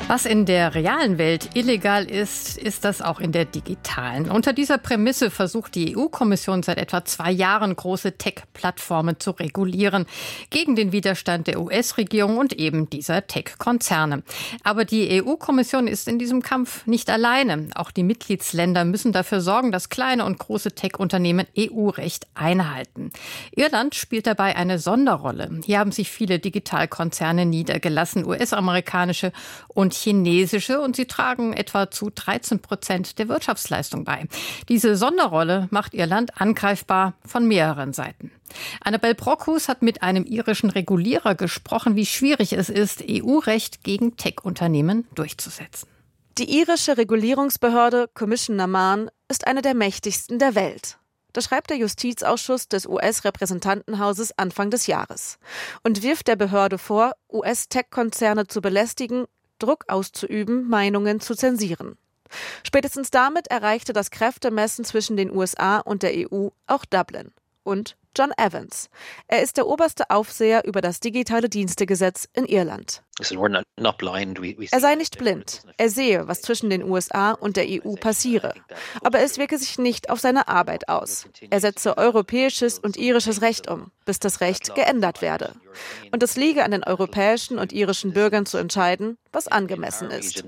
Was in der realen Welt illegal ist, ist das auch in der digitalen. Unter dieser Prämisse versucht die EU-Kommission seit etwa 2 Jahren, große Tech-Plattformen zu regulieren, gegen den Widerstand der US-Regierung und eben dieser Tech-Konzerne. Aber die EU-Kommission ist in diesem Kampf nicht alleine. Auch die Mitgliedsländer müssen dafür sorgen, dass kleine und große Tech-Unternehmen EU-Recht einhalten. Irland spielt dabei eine Sonderrolle. Hier haben sich viele Digitalkonzerne niedergelassen, US-amerikanische und chinesische, und sie tragen etwa zu 13% der Wirtschaftsleistung bei. Diese Sonderrolle macht Irland angreifbar von mehreren Seiten. Annabel Brockhus hat mit einem irischen Regulierer gesprochen, wie schwierig es ist, EU-Recht gegen Tech-Unternehmen durchzusetzen. Die irische Regulierungsbehörde Commission na Mán ist eine der mächtigsten der Welt. Das schreibt der Justizausschuss des US-Repräsentantenhauses Anfang des Jahres und wirft der Behörde vor, US-Tech-Konzerne zu belästigen, Druck auszuüben, Meinungen zu zensieren. Spätestens damit erreichte das Kräftemessen zwischen den USA und der EU auch Dublin. Und John Evans. Er ist der oberste Aufseher über das digitale Dienstegesetz in Irland. Er sei nicht blind. Er sehe, was zwischen den USA und der EU passiere. Aber es wirke sich nicht auf seine Arbeit aus. Er setze europäisches und irisches Recht um, bis das Recht geändert werde. Und es liege an den europäischen und irischen Bürgern zu entscheiden, was angemessen ist.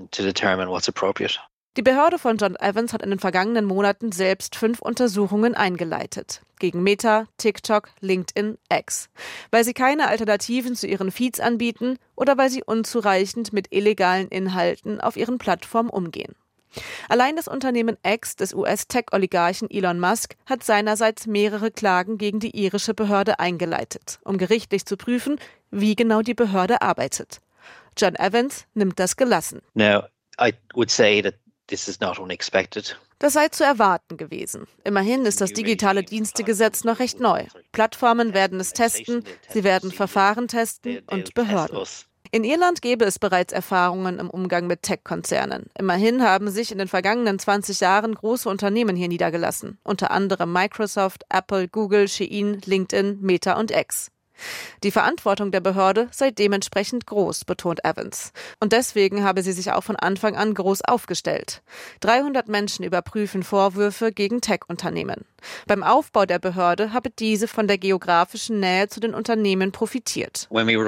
Die Behörde von John Evans hat in den vergangenen Monaten selbst 5 Untersuchungen eingeleitet. Gegen Meta, TikTok, LinkedIn, X. Weil sie keine Alternativen zu ihren Feeds anbieten oder weil sie unzureichend mit illegalen Inhalten auf ihren Plattformen umgehen. Allein das Unternehmen X des US-Tech-Oligarchen Elon Musk hat seinerseits mehrere Klagen gegen die irische Behörde eingeleitet, um gerichtlich zu prüfen, wie genau die Behörde arbeitet. John Evans nimmt das gelassen. Now, I would say that this is not unexpected. Das sei zu erwarten gewesen. Immerhin ist das digitale Dienstegesetz noch recht neu. Plattformen werden es testen, sie werden Verfahren testen und Behörden. In Irland gäbe es bereits Erfahrungen im Umgang mit Tech-Konzernen. Immerhin haben sich in den vergangenen 20 Jahren große Unternehmen hier niedergelassen. Unter anderem Microsoft, Apple, Google, Shein, LinkedIn, Meta und X. Die Verantwortung der Behörde sei dementsprechend groß, betont Evans. Und deswegen habe sie sich auch von Anfang an groß aufgestellt. 300 Menschen überprüfen Vorwürfe gegen Tech-Unternehmen. Beim Aufbau der Behörde habe diese von der geografischen Nähe zu den Unternehmen profitiert.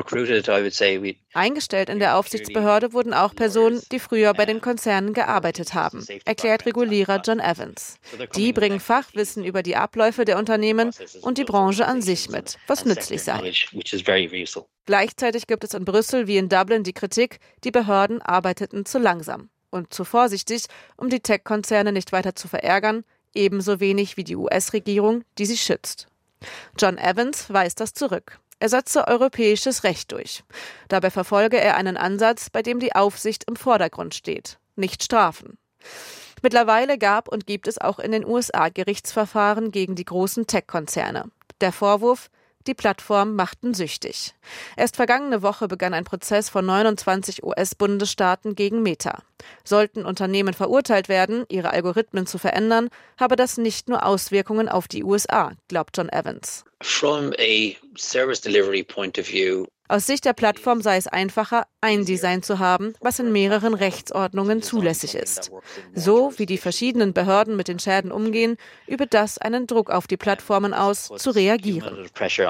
Eingestellt in der Aufsichtsbehörde wurden auch Personen, die früher bei den Konzernen gearbeitet haben, erklärt Regulierer John Evans. Die bringen Fachwissen über die Abläufe der Unternehmen und die Branche an sich mit, was nützlich sei. Gleichzeitig gibt es in Brüssel wie in Dublin die Kritik, die Behörden arbeiteten zu langsam und zu vorsichtig, um die Tech-Konzerne nicht weiter zu verärgern, ebenso wenig wie die US-Regierung, die sie schützt. John Evans weist das zurück. Er setze europäisches Recht durch. Dabei verfolge er einen Ansatz, bei dem die Aufsicht im Vordergrund steht, nicht Strafen. Mittlerweile gab und gibt es auch in den USA Gerichtsverfahren gegen die großen Tech-Konzerne. Der Vorwurf: Die Plattformen machten süchtig. Erst vergangene Woche begann ein Prozess von 29 US-Bundesstaaten gegen Meta. Sollten Unternehmen verurteilt werden, ihre Algorithmen zu verändern, habe das nicht nur Auswirkungen auf die USA, glaubt John Evans. From a service delivery point of view, aus Sicht der Plattform sei es einfacher, ein Design zu haben, was in mehreren Rechtsordnungen zulässig ist. So wie die verschiedenen Behörden mit den Schäden umgehen, übe das einen Druck auf die Plattformen aus, zu reagieren.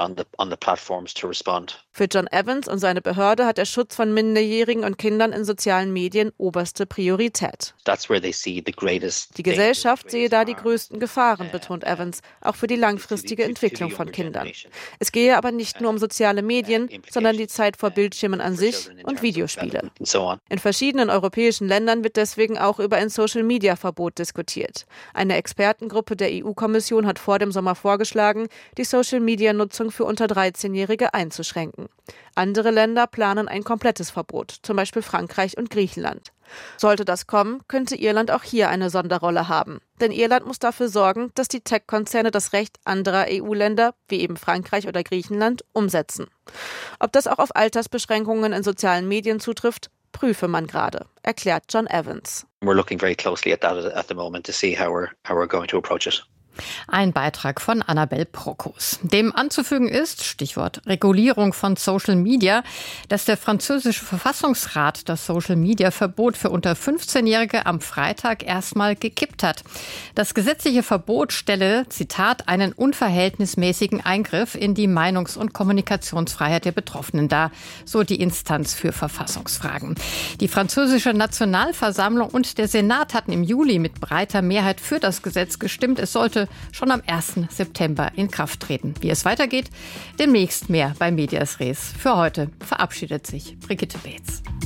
Für John Evans und seine Behörde hat der Schutz von Minderjährigen und Kindern in sozialen Medien oberste Priorität. Die Gesellschaft sehe da die größten Gefahren, betont Evans, auch für die langfristige Entwicklung von Kindern. Es gehe aber nicht nur um soziale Medien, sondern die Zeit vor Bildschirmen an sich und Videospiele. In verschiedenen europäischen Ländern wird deswegen auch über ein Social-Media-Verbot diskutiert. Eine Expertengruppe der EU-Kommission hat vor dem Sommer vorgeschlagen, die Social-Media-Nutzung für unter 13-Jährige einzuschränken. Andere Länder planen ein komplettes Verbot, zum Beispiel Frankreich und Griechenland. Sollte das kommen, könnte Irland auch hier eine Sonderrolle haben. Denn Irland muss dafür sorgen, dass die Tech-Konzerne das Recht anderer EU-Länder, wie eben Frankreich oder Griechenland, umsetzen. Ob das auch auf Altersbeschränkungen in sozialen Medien zutrifft, prüfe man gerade, erklärt John Evans. We're looking very closely at that at the moment to see how we're going to approach it. Ein Beitrag von Annabel Prokos. Dem anzufügen ist, Stichwort Regulierung von Social Media, dass der französische Verfassungsrat das Social Media Verbot für unter 15-Jährige am Freitag erstmal gekippt hat. Das gesetzliche Verbot stelle, Zitat, einen unverhältnismäßigen Eingriff in die Meinungs- und Kommunikationsfreiheit der Betroffenen dar, so die Instanz für Verfassungsfragen. Die französische Nationalversammlung und der Senat hatten im Juli mit breiter Mehrheit für das Gesetz gestimmt. Es sollte schon am 1. September in Kraft treten. Wie es weitergeht, demnächst mehr bei Medias Res. Für heute verabschiedet sich Brigitte Beetz.